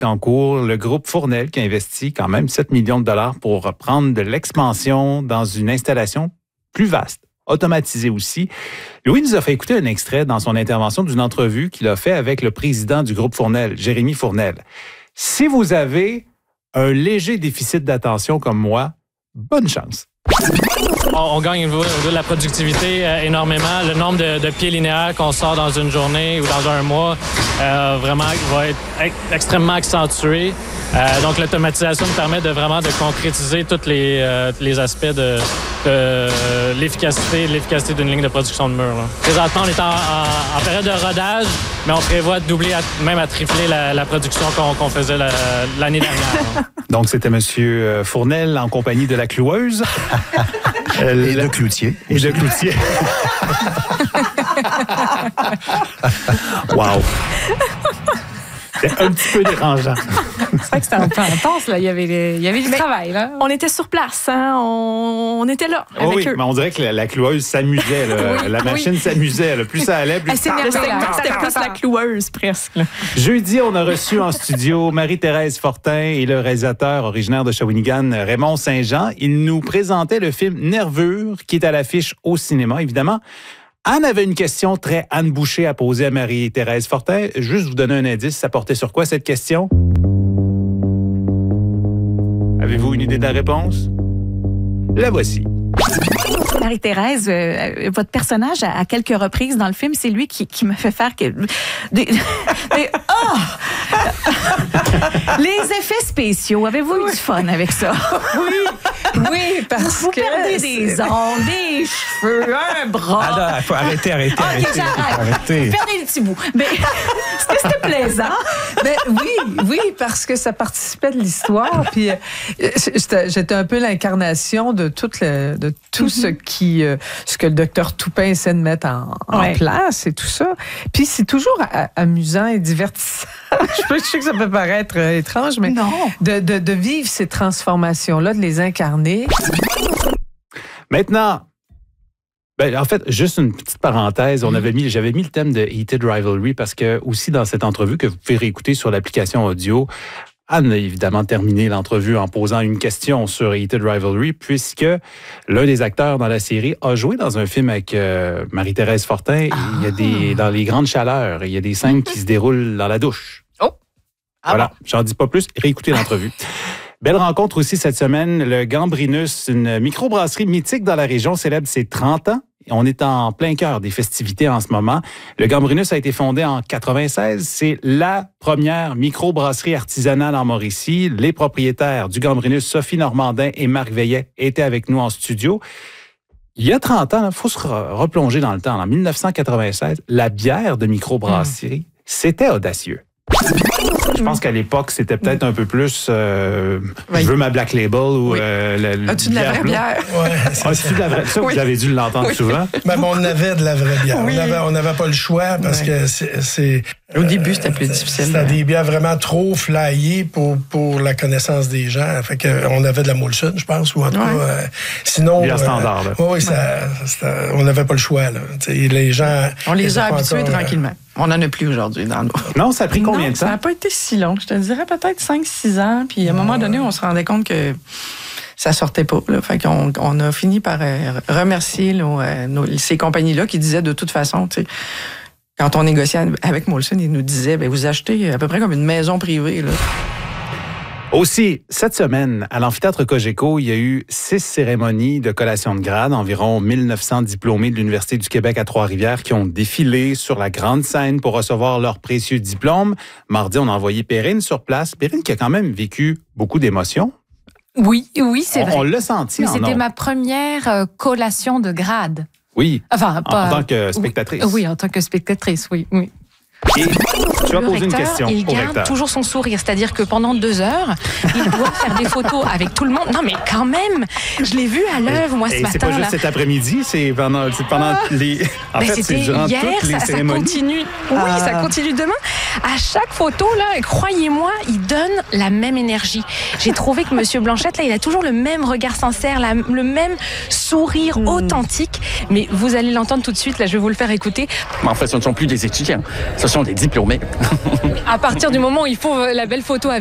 en cours, le groupe Fournel qui a investi quand même 7 millions de dollars pour prendre de l'expansion dans une installation plus vaste, automatisée aussi. Louis nous a fait écouter un extrait dans son intervention d'une entrevue qu'il a fait avec le président du groupe Fournel, Jérémy Fournel. Si vous avez un léger déficit d'attention comme moi, bonne chance. On gagne au niveau de la productivité énormément. Le nombre de pieds linéaires qu'on sort dans une journée ou dans un mois vraiment va être extrêmement accentué. Donc l'automatisation nous permet de vraiment de concrétiser tous les aspects de l'efficacité d'une ligne de production de murs. Là. Présentement, on est en période de rodage, mais on prévoit de doubler, même à tripler la production qu'on faisait l'année dernière. Donc c'était M. Fournel en compagnie de la cloueuse. Et de cloutier. Et de cloutier. Wow. C'est un petit peu dérangeant. C'est vrai que c'était un peu intense, là. Il y avait du travail, là. On était sur place, hein. On était là avec eux. Mais on dirait que la cloueuse s'amusait, là. Oui, la machine s'amusait, là. Plus ça allait, plus c'était plus la cloueuse, presque. Là. Jeudi, on a reçu en studio Marie-Thérèse Fortin et le réalisateur originaire de Shawinigan, Raymond Saint-Jean. Ils nous présentaient le film Nervure, qui est à l'affiche au cinéma, évidemment. Anne avait une question très Anne Boucher à poser à Marie-Thérèse Fortin. Juste vous donner un indice, ça portait sur quoi cette question? Avez-vous une idée de la réponse? La voici. Marie-Thérèse, votre personnage, à quelques reprises dans le film, c'est lui qui me fait faire les effets spéciaux. Avez-vous eu du fun avec ça? Oui, parce vous que... Vous perdez des ongles, des cheveux, un bras. Ah non, il faut arrêter. Vous perdez des petits bouts. Mais est-ce que c'était plaisant? Mais oui, parce que ça participait de l'histoire. Puis j'étais un peu l'incarnation de tout ce que le docteur Toupin essaie de mettre en place et tout ça. Puis c'est toujours amusant et divertissant. Je sais que ça peut paraître étrange, mais non. De vivre ces transformations-là, de les incarner. Maintenant, en fait, juste une petite parenthèse. J'avais mis le thème de Heated Rivalry parce que aussi dans cette entrevue que vous pouvez réécouter sur l'application audio, Anne a évidemment terminé l'entrevue en posant une question sur Heated Rivalry puisque l'un des acteurs dans la série a joué dans un film avec Marie-Thérèse Fortin. Il y a dans les grandes chaleurs, il y a des scènes qui se déroulent dans la douche. Voilà, j'en dis pas plus. Réécoutez l'entrevue. Belle rencontre aussi cette semaine. Le Gambrinus, une microbrasserie mythique dans la région, célèbre ses 30 ans. On est en plein cœur des festivités en ce moment. Le Gambrinus a été fondé en 96. C'est la première microbrasserie artisanale en Mauricie. Les propriétaires du Gambrinus, Sophie Normandin et Marc Veillet, étaient avec nous en studio. Il y a 30 ans, il faut se replonger dans le temps. En 1996, la bière de microbrasserie, c'était audacieux. Je pense qu'à l'époque, c'était peut-être un peu plus je veux ma Black Label ou as-tu de la vraie bière? As-tu de la vraie? Ça, vous avez dû l'entendre souvent. Mais on avait de la vraie bière. On n'avait pas le choix parce que c'est au début, c'était plus difficile. C'était des bières vraiment trop flyées pour la connaissance des gens. Fait qu'on avait de la Molson, je pense, ou en tout cas. Sinon. Bière standard. On n'avait pas le choix. Là. Les gens. On les a habitués tranquillement. On n'en a plus aujourd'hui dans nous. Non, ça a pris combien de temps? Ça n'a pas été si long. Je te dirais peut-être 5-6 ans. Puis à un moment donné, on se rendait compte que ça sortait pas. Là. Fait qu'on a fini par remercier ces compagnies-là qui disaient de toute façon, tu sais, quand on négociait avec Molson, ils nous disaient, vous achetez à peu près comme une maison privée. Là. Aussi, cette semaine, à l'amphithéâtre Cogeco, il y a eu 6 cérémonies de collation de grade, environ 1900 diplômés de l'Université du Québec à Trois-Rivières qui ont défilé sur la grande scène pour recevoir leurs précieux diplômes. Mardi, on a envoyé Perrine sur place. Perrine qui a quand même vécu beaucoup d'émotions. Oui, c'est vrai. On l'a senti. Mais c'était ma première collation de grade. Oui, enfin, en tant que spectatrice. Oui, en tant que spectatrice, oui. Et tu vas poser une question il garde toujours son sourire, c'est-à-dire que pendant 2 heures, il doit faire des photos avec tout le monde. Non, mais quand même, je l'ai vu à l'œuvre, moi, ce matin. C'est pas juste cet après-midi, c'est pendant les... En fait, c'est durant hier, toutes les cérémonies. Ça continue. Oui, ça continue demain. À chaque photo, là, croyez-moi, il donne la même énergie. J'ai trouvé que M. Blanchette, là, il a toujours le même regard sincère, le même sourire authentique. Mais vous allez l'entendre tout de suite, là, je vais vous le faire écouter. En fait, ce ne sont plus des étudiants. Ce Ce sont des diplômés. À partir du moment où il faut la belle photo